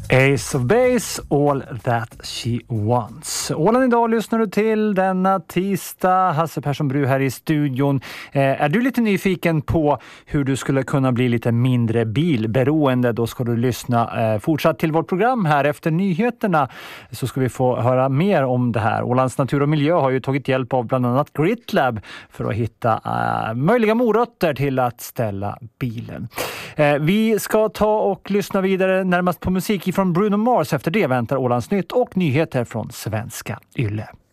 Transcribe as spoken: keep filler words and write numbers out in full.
Ace of Base, All That She Wants. Åland idag lyssnar du till denna tisdag. Hasse Persson Bru här i studion. Eh, är du lite nyfiken på hur du skulle kunna bli lite mindre bilberoende, då ska du lyssna eh, fortsatt till vårt program här. Efter nyheterna så ska vi få höra mer om det här. Ålands natur och miljö har ju tagit hjälp av bland annat Gritlab för att hitta eh, möjliga morötter till att ställa bilen. Eh, vi ska ta och lyssna vidare närmast på musik från Bruno Mars. Efter det väntar Ålands nytt och nyheter från svenska Yle.